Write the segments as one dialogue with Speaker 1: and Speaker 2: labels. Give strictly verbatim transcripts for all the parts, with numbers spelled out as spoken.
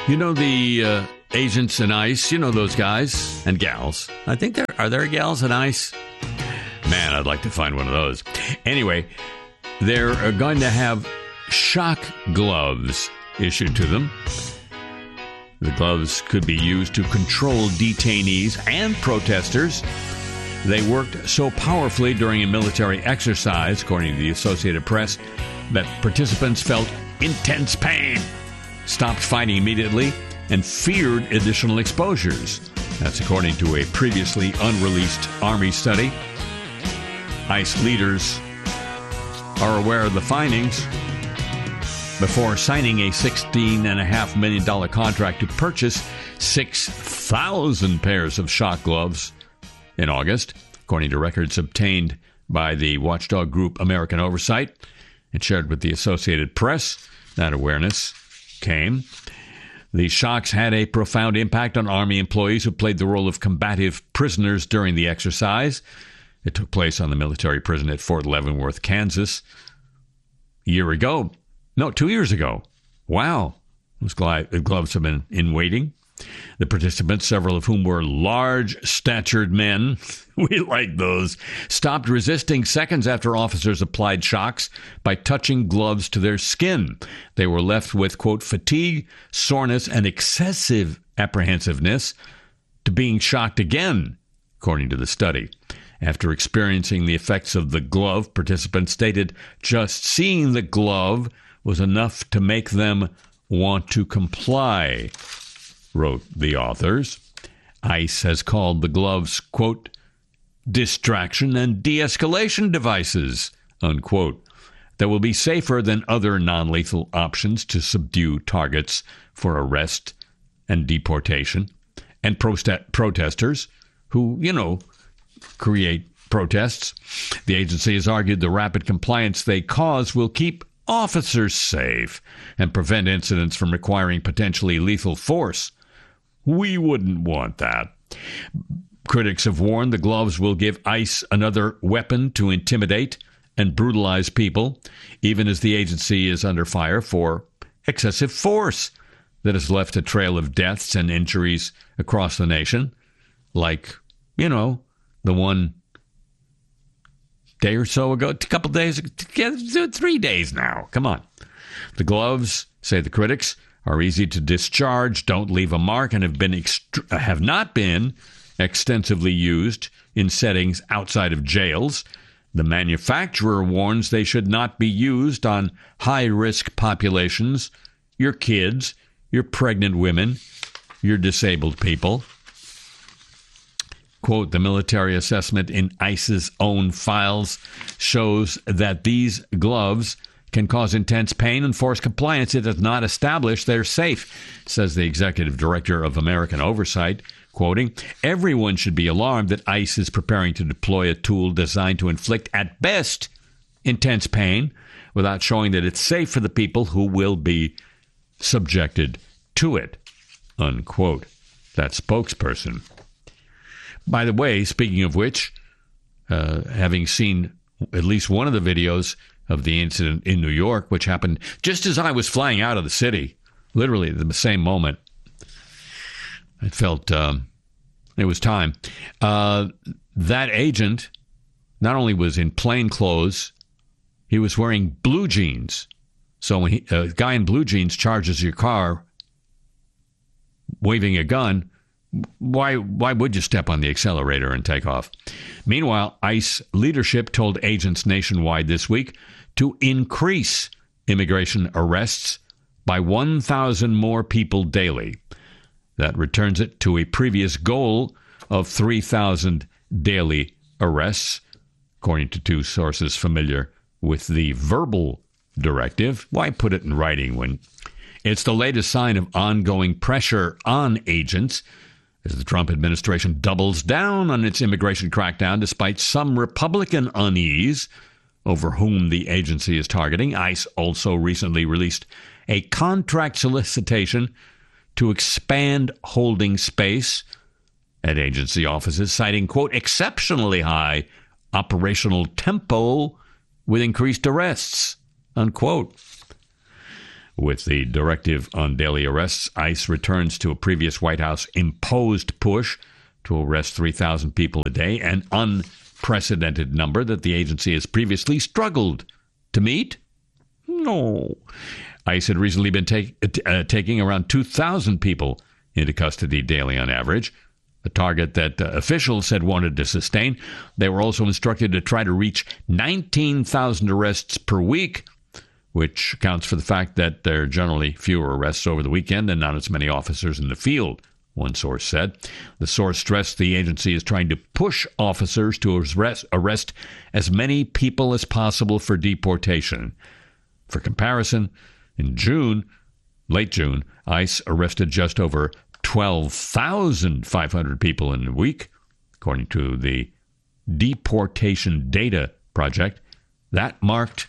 Speaker 1: You know the uh, agents in ICE, you know those guys and gals. I think there are there gals in ICE? Man, I'd like to find one of those. Anyway, they're going to have shock gloves issued to them. The gloves could be used to control detainees and protesters. They worked so powerfully during a military exercise, according to the Associated Press, that participants felt intense pain, stopped fighting immediately, and feared additional exposures. That's according to a previously unreleased Army study. ICE leaders are aware of the findings before signing a sixteen point five million dollars contract to purchase six thousand pairs of shock gloves in August, according to records obtained by the watchdog group American Oversight and shared with the Associated Press. That awareness came. The shocks had a profound impact on Army employees who played the role of combative prisoners during the exercise. It took place on the military prison at Fort Leavenworth, Kansas, a year ago. No, two years ago. Wow. Those gloves have been in waiting. The participants, several of whom were large-statured men, we like those, stopped resisting seconds after officers applied shocks by touching gloves to their skin. They were left with, quote, fatigue, soreness, and excessive apprehensiveness to being shocked again, according to the study. After experiencing the effects of the glove, participants stated just seeing the glove was enough to make them want to comply, wrote the authors. ICE has called the gloves, quote, distraction and de-escalation devices, unquote, that will be safer than other non-lethal options to subdue targets for arrest and deportation, and proste- protesters who, you know, create protests. The agency has argued the rapid compliance they cause will keep officers safe and prevent incidents from requiring potentially lethal force. We wouldn't want that. Critics have warned the gloves will give ICE another weapon to intimidate and brutalize people, even as the agency is under fire for excessive force that has left a trail of deaths and injuries across the nation, like, you know, the one day or so ago, a couple days, three days now. Come on. The gloves, say the critics, are easy to discharge, don't leave a mark, and have been ext- have not been extensively used in settings outside of jails. The manufacturer warns they should not be used on high-risk populations, your kids, your pregnant women, your disabled people. Quote, the military assessment in ICE's own files shows that these gloves can cause intense pain and force compliance. It does not establish they're safe, says the executive director of American Oversight, quoting, everyone should be alarmed that ICE is preparing to deploy a tool designed to inflict, at best, intense pain without showing that it's safe for the people who will be subjected to it, unquote. That spokesperson. By the way, speaking of which, uh, having seen at least one of the videos of the incident in New York, which happened just as I was flying out of the city, literally at the same moment, I felt um, it was time. Uh, that agent not only was in plain clothes, he was wearing blue jeans. So when he, a guy in blue jeans charges your car, waving a gun, Why why would you step on the accelerator and take off? Meanwhile, ICE leadership told agents nationwide this week to increase immigration arrests by one thousand more people daily. That returns it to a previous goal of three thousand daily arrests, according to two sources familiar with the verbal directive. Why put it in writing when it's the latest sign of ongoing pressure on agents as the Trump administration doubles down on its immigration crackdown despite some Republican unease over whom the agency is targeting. ICE also recently released a contract solicitation to expand holding space at agency offices, citing, quote, exceptionally high operational tempo with increased arrests, unquote. With the directive on daily arrests, ICE returns to a previous White House imposed push to arrest three thousand people a day, an unprecedented number that the agency has previously struggled to meet. No. ICE had recently been take, uh, taking around two thousand people into custody daily on average, a target that uh, officials had wanted to sustain. They were also instructed to try to reach nineteen thousand arrests per week, which accounts for the fact that there are generally fewer arrests over the weekend and not as many officers in the field, one source said. The source stressed the agency is trying to push officers to arrest, arrest as many people as possible for deportation. For comparison, in June, late June, ICE arrested just over twelve thousand five hundred people in a week, according to the Deportation Data Project. That marked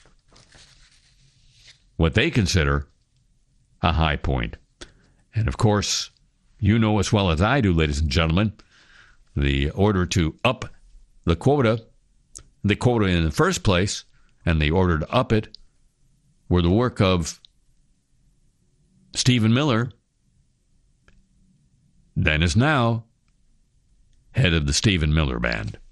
Speaker 1: what they consider a high point. And of course, you know as well as I do, ladies and gentlemen, the order to up the quota, the quota in the first place, and the order to up it were the work of Stephen Miller, then is now head of the Stephen Miller Band.